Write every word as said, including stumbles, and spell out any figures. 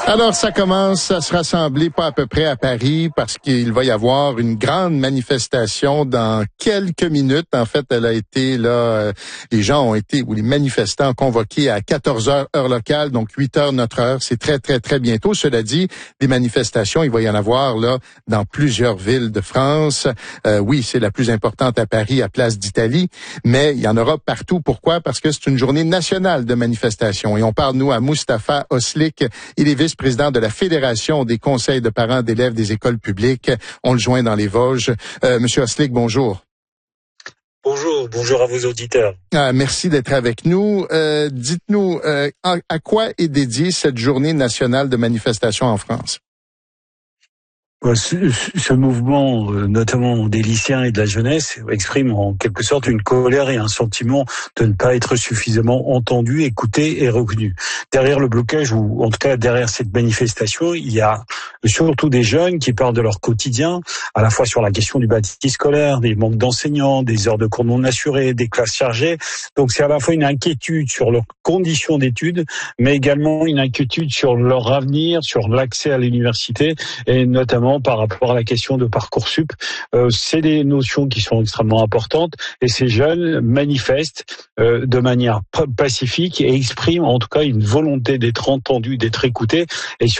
Alors, ça commence à se rassembler pas à peu près à Paris parce qu'il va y avoir une grande manifestation dans quelques minutes. En fait, elle a été là, euh, les gens ont été, ou les manifestants convoqués à quatorze heures heure locale, donc huit heures notre heure. C'est très, très, très bientôt. Cela dit, des manifestations, il va y en avoir là dans plusieurs villes de France. Euh, oui, c'est la plus importante à Paris, à Place d'Italie, mais il y en aura partout. Pourquoi? Parce que c'est une journée nationale de manifestation. Et on parle, nous, à Mustapha Oslik. Il est vice-président de la Fédération des conseils de parents d'élèves des écoles publiques. On le joint dans les Vosges. Euh, Monsieur Oslik, bonjour. Bonjour, bonjour à vos auditeurs. Ah, merci d'être avec nous. Euh, dites-nous, euh, à, à quoi est dédiée cette journée nationale de manifestation en France? Ce, ce mouvement, notamment des lycéens et de la jeunesse, exprime en quelque sorte une colère et un sentiment de ne pas être suffisamment entendu, écouté et reconnu. Derrière le blocage, ou en tout cas derrière cette manifestation, il y a surtout des jeunes qui parlent de leur quotidien, à la fois sur la question du bâti scolaire, des manques d'enseignants, des heures de cours non assurées, des classes chargées. Donc c'est à la fois une inquiétude sur leurs conditions d'études, mais également une inquiétude sur leur avenir, sur l'accès à l'université, et notamment par rapport à la question de Parcoursup. Euh, c'est des notions qui sont extrêmement importantes et ces jeunes manifestent euh, de manière pacifique et expriment en tout cas une volonté d'être entendus, d'être écoutés et